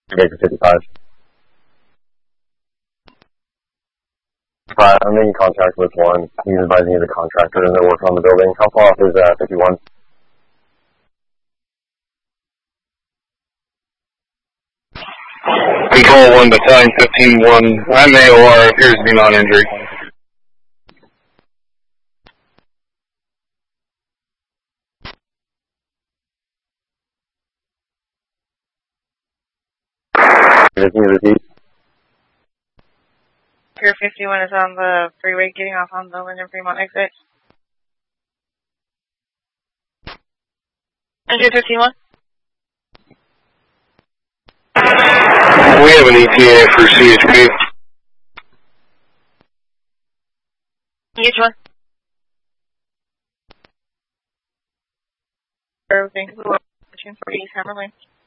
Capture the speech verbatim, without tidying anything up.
Baker fifty-five. Right, I'm in contact with one. He's advising me the contractor and they're working on the building. How far off is uh, fifty-one? Control one, Battalion fifteen one. I'm A O R, appears to be non-injury. Can you repeat? Pier fifty-one is on the freeway getting off on the Linden Fremont exit. Pier fifty-one? We have an E T A for C H P. Each one? Everything. For East Hammerlane.